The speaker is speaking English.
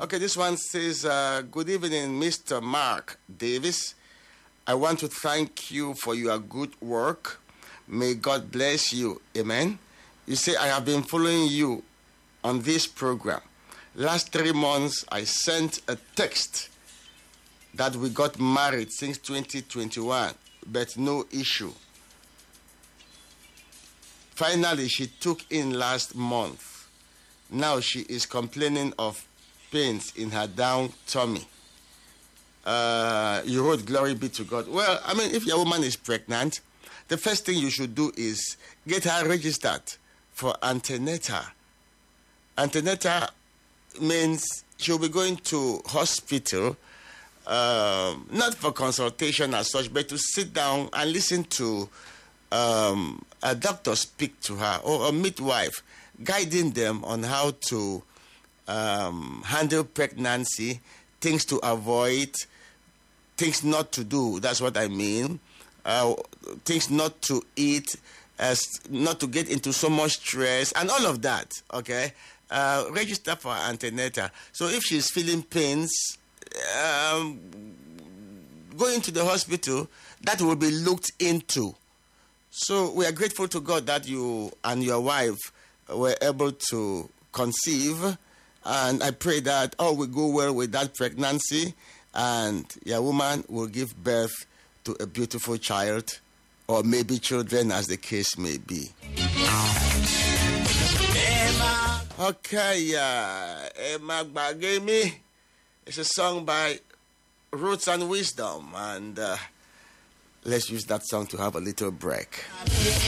Okay, this one says, good evening, Mr. Mark Davis. I want to thank you for your good work. May God bless you. Amen. You say, I have been following you on this program. Last 3 months, I sent a text that we got married since 2021, but no issue. Finally, she took in last month. Now she is complaining of pains in her down tummy. You wrote, glory be to God. Well, I mean, if your woman is pregnant, the first thing you should do is get her registered for antenatal. Antenatal means she'll be going to hospital, not for consultation as such, but to sit down and listen to a doctor speak to her, or a midwife guiding them on how to handle pregnancy, things to avoid, things not to do. That's what I mean. Things not to eat, not to get into so much stress, and all of that. Okay, register for antenatal. So if she's feeling pains, going to the hospital, that will be looked into. So we are grateful to God that you and your wife were able to conceive, and I pray that all will go well with that pregnancy, and your woman will give birth to a beautiful child, or maybe children, as the case may be. Okay, Emma Bagemi. It's a song by Roots and Wisdom, and let's use that song to have a little break.